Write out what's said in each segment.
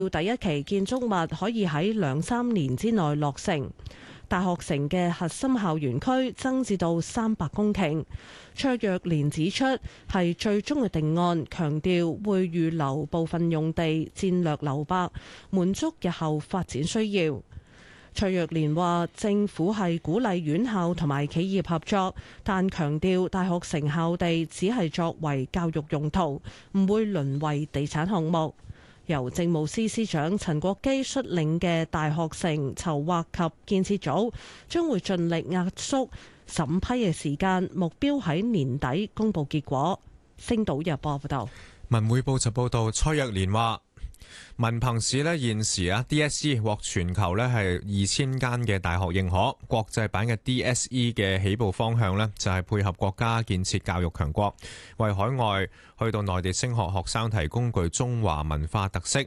第一期建築物可以喺2-3年之內落成。大學城嘅核心校園區增至到300公頃。卓躍連指出係最終嘅定案，強調會預留部分用地戰略留白，滿足日後發展需要。卓躍連話政府係鼓勵院校同埋企業合作，但強調大學城校地只係作為教育用途，唔會淪為地產項目。由政務司司長陳國基率領嘅大學城籌劃及建設組將會盡力壓縮審批嘅時間，目標喺年底公佈結果。星島日報報道。 文匯報就報道，蔡若蓮話文憑試現時DSE 獲全球係2000間嘅大學認可，國際版嘅 DSE 嘅起步方向就係配合國家建設教育強國，為海外去到內地升學學生提供具中華文化特色、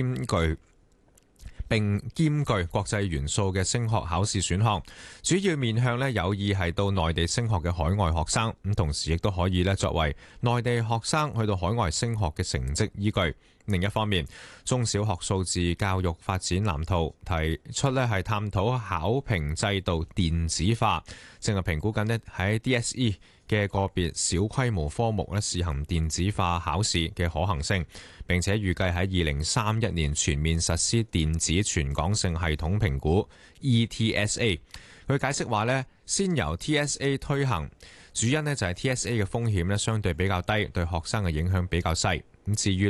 並兼具國際元素嘅升學考試選項，主要面向有意係到內地升學嘅海外學生，咁同時亦都可以作為內地學生去到海外升學嘅成績依據。另一方面，中小學數字教育發展藍圖提出係探討考評制度電子化，正係評估緊喺 DSE 嘅個別小規模科目試行電子化考試嘅可行性，並且預計喺2031年全面實施電子全港性系統評估 ETSA。佢解釋話先由 TSA 推行，主因就係 TSA 嘅風險相對比較低，對學生嘅影響比較細。咁至於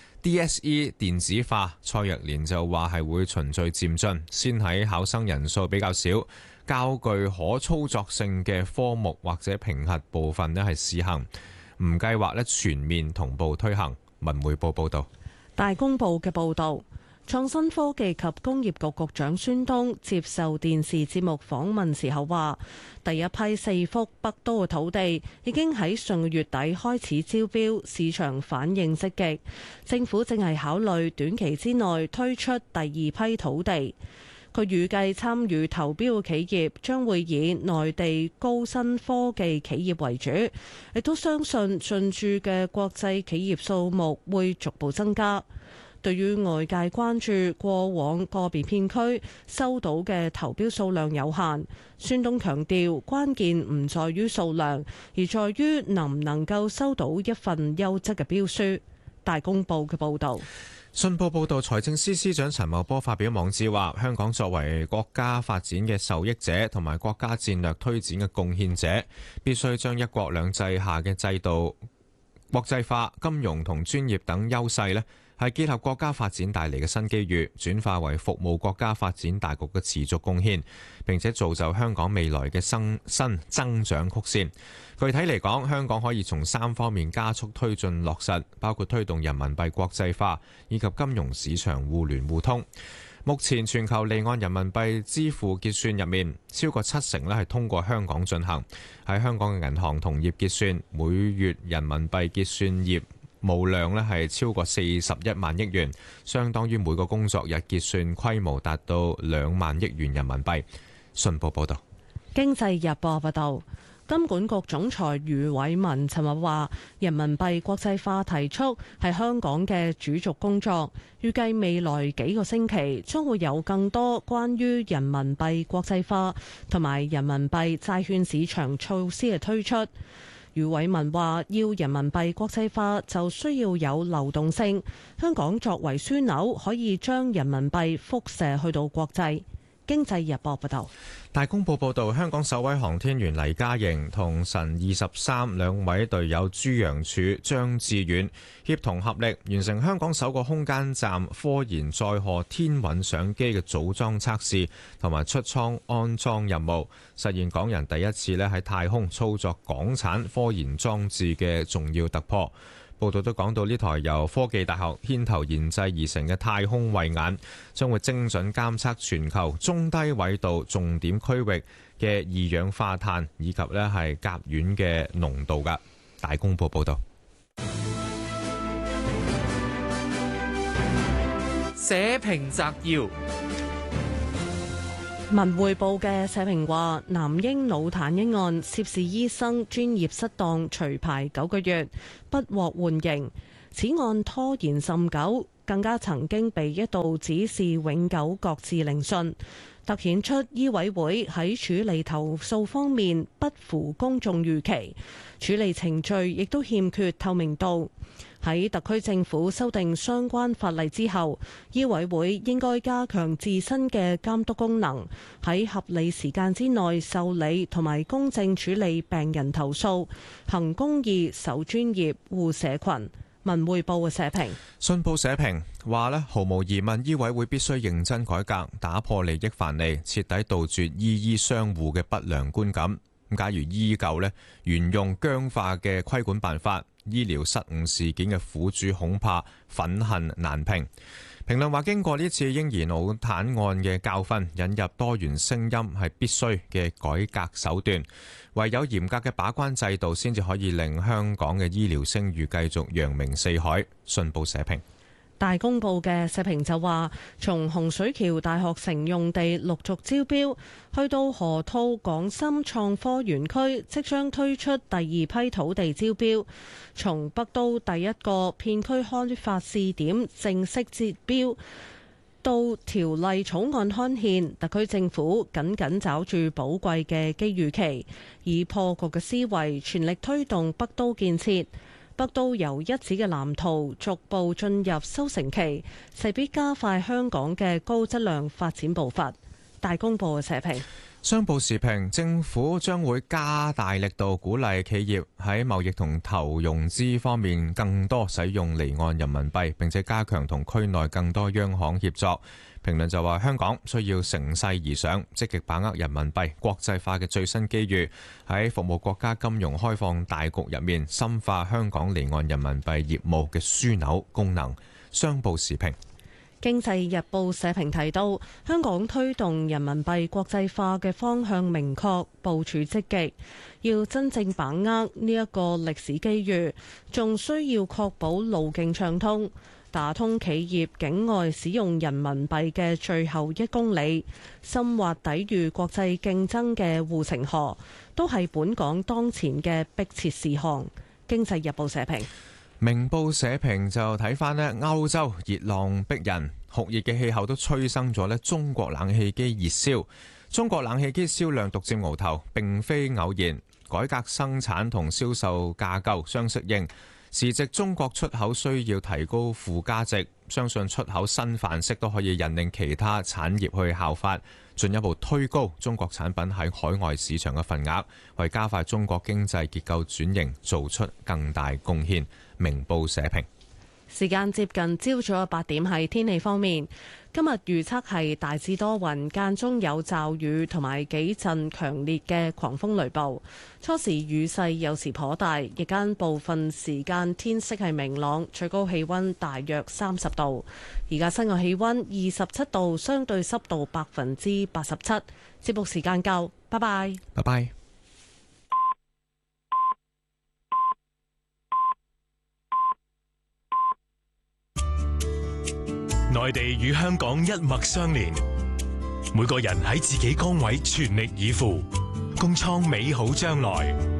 DSE 電子化，蔡若蓮就話係會循序漸進，先喺考生人數比較少、較具可操作性嘅科目或者評核部分係試行，唔計劃全面同步推行。文匯報報道。 大公報嘅報導。創新科技及工業局局長孫東接受電視節目訪問時候話，第一批4幅北都嘅土地已經喺上個月底開始招標，市場反應積極。政府正係考慮短期之內推出第二批土地。佢預計參與投標嘅企業將會以內地高新科技企業為主，亦都相信進駐嘅國際企業數目會逐步增加。對於外界關注過往個別片區收到嘅投標數量有限，孫東強調關鍵唔在於數量，而在於能唔能夠收到一份優質嘅標書。大公報嘅報導。 信報報導，財政司司長陳茂波發表網誌話，香港作為國家發展嘅受益者同埋國家戰略推展嘅貢獻者，必須將一國兩制下嘅制度國際化、金融同專業等優勢係結合國家發展帶嚟嘅新機遇，轉化為服務國家發展大局嘅持續貢獻，並且造就香港未來嘅新增長曲線。具體嚟講，香港可以從3方面加速推進落實，包括推動人民幣國際化以及金融市場互聯互通。目前全球離岸人民幣支付結算入面，超過70%係通過香港進行。喺香港嘅銀行同業結算，每月人民幣結算業務量係超過41萬億元，相當於每個工作日結算規模達到2萬億元人民幣。信報報道。 經濟日報報道。金管局總裁余偉文尋日話，人民幣國際化提速係香港嘅主軸工作，預計未來幾個星期將會有更多關於人民幣國際化同埋人民幣債券市場措施嘅推出。余偉文話，要人民幣國際化就需要有流動性，香港作為樞紐，可以將人民幣輻射去到國際。經濟日報報道。 大公報報導，香港首位航天員黎嘉瑩同神23兩位隊友朱楊柱、張志遠協同合力，完成香港首個空間站科研載荷天韻相機嘅組裝測試同埋出艙安裝任務，實現港人第一次喺太空操作港產科研裝置嘅重要突破。報道都講到呢台由科技大學牽頭研製而成嘅太空慧眼，將會精準監測全球中低緯度重點區域嘅二氧化碳以及係甲烷嘅濃度㗎。大公報報道。 社評摘要。 文匯報嘅社評話，男嬰腦癱一案涉事醫生專業失當，除牌9個月，不獲緩刑。此案拖延甚久， 更加曾經被一度指示永久擱置聆訊，凸顯出醫委會喺處理投訴方面不符公眾預期，處理程序亦都欠缺透明度。喺特區政府修訂相關法例之後，醫委會應該加強自身嘅監督功能，喺合理時間之內受理同埋公正處理病人投訴，行公義、守專業、護社群。文匯報嘅社評。 信報社評話咧，毫無疑問，醫委會必須認真改革，打破利益藩籬，徹底杜絕醫醫相護嘅不良觀感。假如依舊咧沿用僵化嘅規管辦法，醫療失誤事件嘅苦主恐怕憤恨難平。評論話，經過呢次嬰兒腦癱案嘅教訓，引入多元聲音係必須嘅改革手段。唯有嚴格嘅把關制度，先至可以令香港嘅醫療聲譽繼續揚名四海。信報社評。 大公報嘅社評就話，從洪水橋大學城用地陸續招標，去到河套港深創科園區即將推出第二批土地招標，從北都第一個片區開發試點正式截標，到條例草案刊憲，特區政府緊緊抓住寶貴嘅機遇期，以破局嘅思維全力推動北都建設。北都由一紙嘅藍圖逐步進入收成期，勢必加快香港嘅高質量發展步伐。大公報嘅社評。 商報時評，政府將會加大力度鼓勵企業喺貿易同投融資方面更多使用離岸人民幣，並且加強同區內更多央行協作。評論就話，香港需要乘勢而上，積極把握人民幣國際化嘅最新機遇，喺服務國家金融開放大局入面，深化香港離岸人民幣業務嘅樞紐功能。商報時評。 經濟日報社評提到，香港推動人民幣國際化嘅方向明確，部署積極，要真正把握呢一個歷史機遇，仲需要確保路徑暢通，打通企業境外使用人民幣嘅最後1公里，深挖抵禦國際競爭嘅護城河，都係本港當前嘅迫切事項。經濟日報社評。 明報社評就睇翻咧，歐洲熱浪逼人，酷熱嘅氣候都催生咗咧中國冷氣機熱銷。中國冷氣機銷量獨佔鰲頭，並非偶然。改革生產同銷售架構相適應，時值中國出口需要提高附加值，相信出口新範式都可以引領其他產業去效法，進一步推高中國產品喺海外市場嘅份額，為加快中國經濟結構轉型做出更大貢獻。明報社評。 時間接近朝早8點，係天氣方面，今日預測係大致多雲，間中有驟雨同埋幾陣強烈嘅狂風雷暴。初時雨勢有時頗大，日間部分時間天色係明朗，最高氣溫大約30度。而家室外氣溫27度，相對濕度87%。節目時間夠，拜拜。 拜拜。 內地與香港一脈相連，每個人喺自己崗位全力以赴，共創美好將來。